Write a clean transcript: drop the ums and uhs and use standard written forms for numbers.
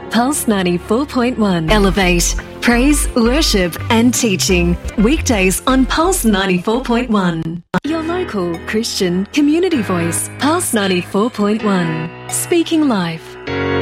Pulse 94.1. Elevate. Praise, worship and teaching. Weekdays on Pulse 94.1. Your local Christian community voice. Pulse 94.1. Speaking life.